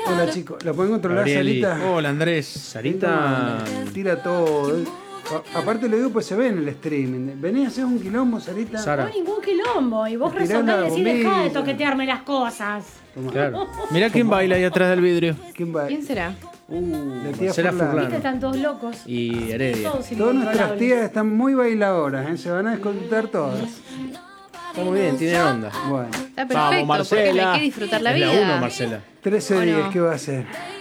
Hola chicos, ¿la pueden controlar, Gabrieli. Sarita? Hola Andrés. Sarita. Tira todo. Aparte lo digo, pues se ve en el streaming. Vení a hacer un quilombo, Sarita. No ningún quilombo. Y vos Tirá resondás y la decís, dejá de bombilla. toquetearme las cosas. Tomá. Claro. Mirá quién baila ahí atrás del vidrio. ¿Quién va? ¿Quién será? La tía Marcela Furlan. Furlan. Viste, están todos locos. Y Heredia. Todos Todas nuestras incontrolables. tías están muy bailadoras, ¿eh? Se van a descontar todas. Está muy bien, tiene onda. Bueno, Está perfecto, Vamos, porque Marcela. hay que disfrutar la Es vida. la 1, Marcela. 13 ¿O no? días, ¿qué va a hacer?